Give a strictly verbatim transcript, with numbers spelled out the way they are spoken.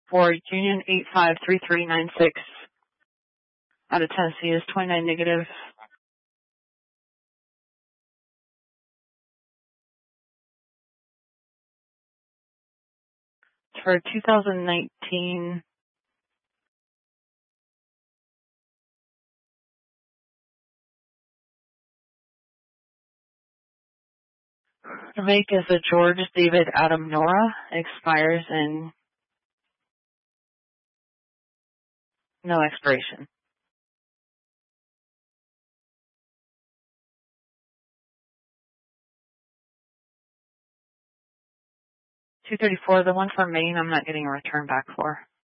for Union eight five three three nine six out of Tennessee is twenty-nine negative. For two thousand nineteen, the make is a George David Adam Nora, expires in no expiration. two thirty-four, the one for Maine, I'm not getting a return back for.